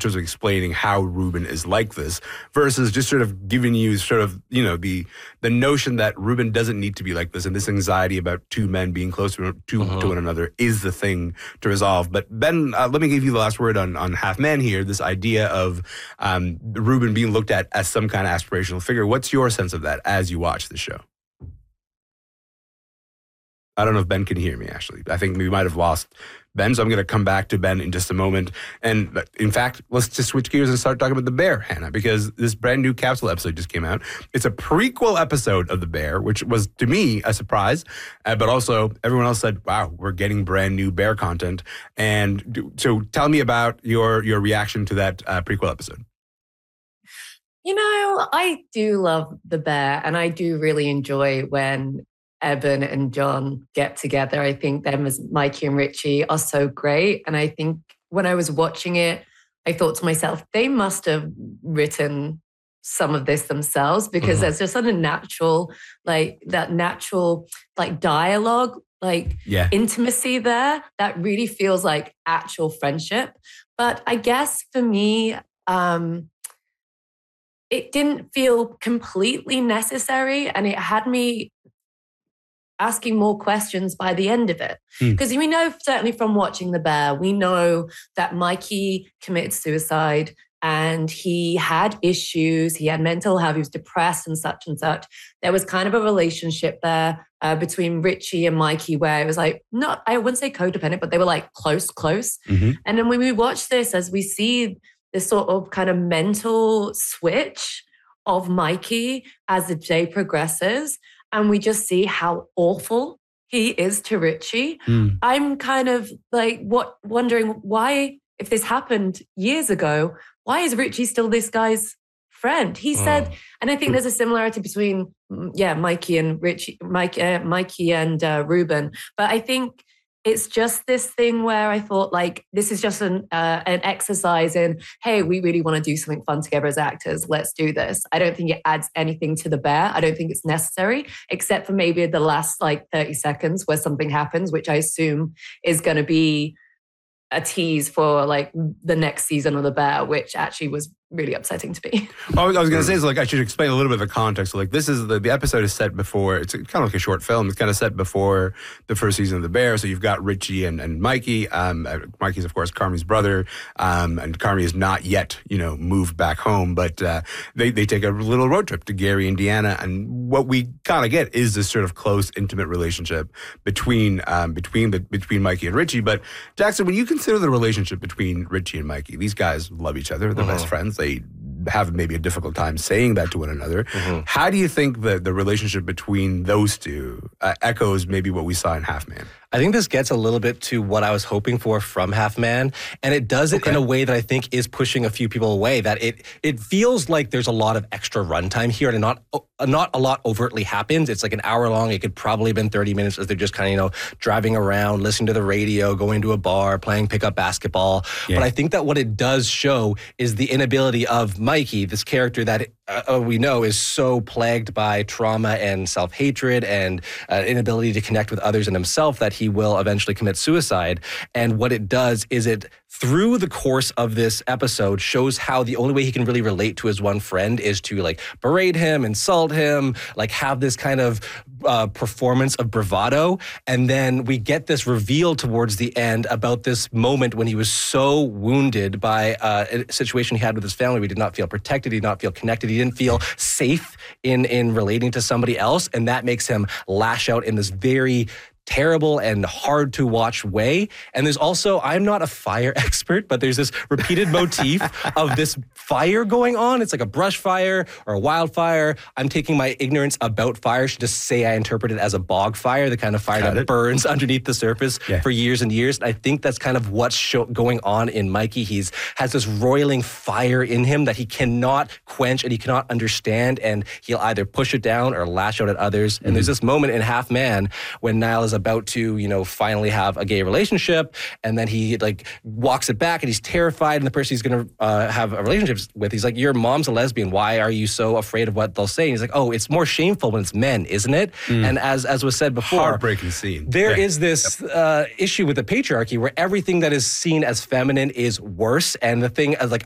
terms of explaining how Ruben is like this, versus just sort of giving you sort of, the notion that Ruben doesn't need to be like this, and this anxiety about two men being close to one another is the thing to resolve. But Ben, let me give you the last word on Half Man here, this idea of Ruben being looked at as some kind of aspirational figure. What's your sense of that as you watch the show? I don't know if Ben can hear me, actually. I think we might have lost Ben, so I'm going to come back to Ben in just a moment. And in fact, let's just switch gears and start talking about The Bear, Hannah, because this brand new capsule episode just came out. It's a prequel episode of The Bear, which was, to me, a surprise. But also, everyone else said, wow, we're getting brand new Bear content. And so tell me about your reaction to that prequel episode. I do love The Bear, and I do really enjoy when Eben and John get together. I think them as Mikey and Richie are so great. And I think when I was watching it, I thought to myself, they must have written some of this themselves, because there's just a natural, dialogue, intimacy there that really feels like actual friendship. But I guess for me, it didn't feel completely necessary, and it had me asking more questions by the end of it. Because we know, certainly from watching The Bear, we know that Mikey committed suicide and he had issues. He had mental health. He was depressed and such and such. There was kind of a relationship there between Richie and Mikey where it was I wouldn't say codependent, but they were close. And then when we watch this, as we see this sort of kind of mental switch of Mikey as the day progresses, and we just see how awful he is to Richie. I'm kind of wondering why, if this happened years ago, why is Richie still this guy's friend? He said, and I think there's a similarity between, Mikey and Richie, Mikey and Ruben. But I think it's just this thing where I thought this is just an exercise in, hey, we really want to do something fun together as actors. Let's do this. I don't think it adds anything to The Bear. I don't think it's necessary, except for maybe the last 30 seconds where something happens, which I assume is going to be a tease for the next season of The Bear, which actually was really upsetting to me. Well, I was going to say is I should explain a little bit of the context. So this is the episode is set before, it's kind of like a short film. It's kind of set before the first season of The Bear. So you've got Richie and Mikey. Mikey's, of course, Carmi's brother. And Carmi is not yet, moved back home. But they take a little road trip to Gary, Indiana. And what we kind of get is this sort of close, intimate relationship between Mikey and Richie. But Jackson, when you consider the relationship between Richie and Mikey, these guys love each other. They're best friends. They have maybe a difficult time saying that to one another. How do you think the relationship between those two echoes maybe what we saw in Half Man? I think this gets a little bit to what I was hoping for from Half Man, and it does it in a way that I think is pushing a few people away, that it feels like there's a lot of extra runtime here and not a lot overtly happens. It's an hour long. It could probably have been 30 minutes as they're just kind of, driving around, listening to the radio, going to a bar, playing pickup basketball. Yeah. But I think that what it does show is the inability of Mikey, this character that we know is so plagued by trauma and self-hatred and inability to connect with others and himself, that he will eventually commit suicide. And what it does is it, through the course of this episode, shows how the only way he can really relate to his one friend is to berate him, insult him, have this kind of performance of bravado. And then we get this reveal towards the end about this moment when he was so wounded by a situation he had with his family. He did not feel protected. He did not feel connected. He didn't feel safe in relating to somebody else. And that makes him lash out in this very terrible and hard to watch way. And there's also, I'm not a fire expert, but there's this repeated motif of this fire going on. It's like a brush fire or a wildfire. I'm taking my ignorance about fire to just say I interpret it as a bog fire, the kind of fire that burns underneath the surface for years and years. And I think that's kind of what's going on in Mikey. He's has this roiling fire in him that he cannot quench and he cannot understand, and he'll either push it down or lash out at others. And there's this moment in Half Man when Niall is about to, finally have a gay relationship, and then he walks it back, and he's terrified, and the person he's going to have a relationship with, he's like, your mom's a lesbian. Why are you so afraid of what they'll say? And he's like, oh, it's more shameful when it's men, isn't it? And as was said before, heartbreaking scene. There is this issue with the patriarchy where everything that is seen as feminine is worse, and the thing as